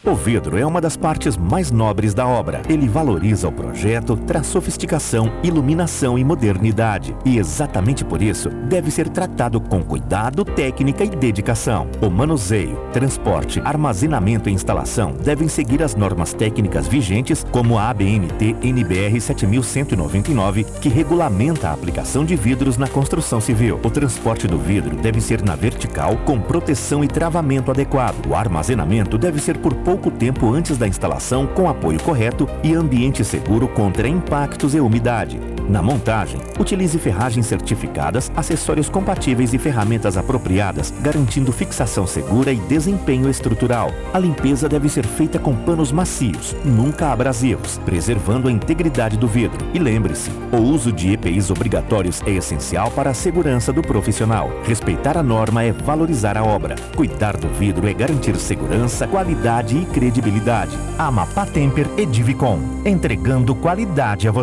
O vidro é uma das partes mais nobres da obra. Ele valoriza o projeto, traz sofisticação, iluminação e modernidade. E exatamente por isso, deve ser tratado com cuidado, técnica e dedicação. O manuseio, transporte, armazenamento e instalação devem seguir as normas técnicas vigentes, como a ABNT NBR 7199, que regulamenta a aplicação de vidros na construção civil. O transporte do vidro deve ser na vertical, com proteção e travamento adequado. O armazenamento deve ser por pouco tempo antes da instalação, com apoio correto e ambiente seguro contra impactos e umidade. Na montagem, utilize ferragens certificadas, acessórios compatíveis e ferramentas apropriadas, garantindo fixação segura e desempenho estrutural. A limpeza deve ser feita com panos macios, nunca abrasivos, preservando a integridade do vidro. E lembre-se, o uso de EPIs obrigatórios é essencial para a segurança do profissional. Respeitar a norma é valorizar a obra. Cuidar do vidro é garantir segurança, qualidade e credibilidade. Amapá Temper e Divicon, entregando qualidade a você.